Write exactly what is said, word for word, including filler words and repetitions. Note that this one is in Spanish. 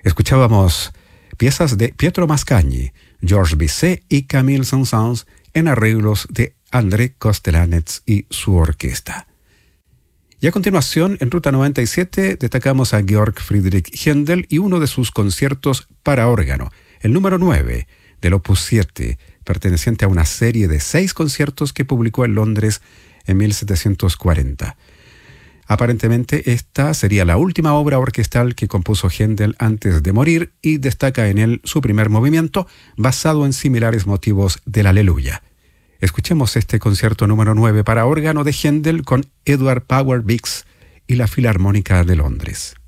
Escuchábamos piezas de Pietro Mascagni, Georges Bizet y Camille Saint-Saëns en arreglos de André Kostelanetz y su orquesta. Y a continuación, en Ruta noventa y siete, destacamos a Georg Friedrich Händel y uno de sus conciertos para órgano, el número nueve del Opus siete, perteneciente a una serie de seis conciertos que publicó en Londres en mil setecientos cuarenta. Aparentemente esta sería la última obra orquestal que compuso Händel antes de morir y destaca en él su primer movimiento basado en similares motivos del Aleluya. Escuchemos este concierto número nueve para órgano de Händel con Edward Power Biggs y la Filarmónica de Londres.